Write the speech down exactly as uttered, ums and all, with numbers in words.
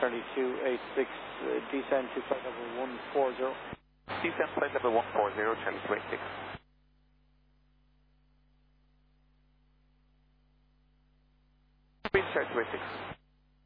Charlie two eight six, uh, descend to flight level one four zero. Descent flight level one four zero, Charlie two eight six. Reach Charlie two eight six.